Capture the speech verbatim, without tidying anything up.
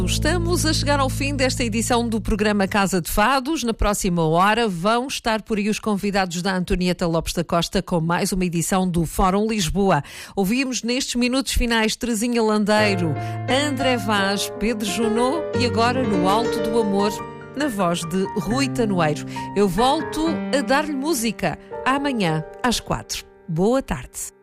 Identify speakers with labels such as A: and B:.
A: Estamos a chegar ao fim desta edição do programa Casa de Fados. Na próxima hora vão estar por aí os convidados da Antonieta Lopes da Costa com mais uma edição do Fórum Lisboa. Ouvimos nestes minutos finais Terezinha Landeiro, André Vaz, Pedro Junot e agora no Alto do Amor, na voz de Rui Tanoeiro. Eu volto a dar-lhe música amanhã às quatro. Boa tarde.